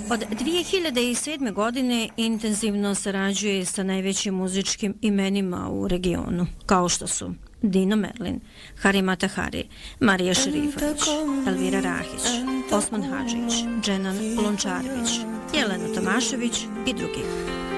Od 2007. godine intenzivno sarađuje sa najvećim muzičkim imenima u regionu, kao što su Dino Merlin, Harima Tahari, Marija Šerifović, Elvira Rahić, Osman Hadžić, Dženan Lončarević, Jelena Tomašević i drugi.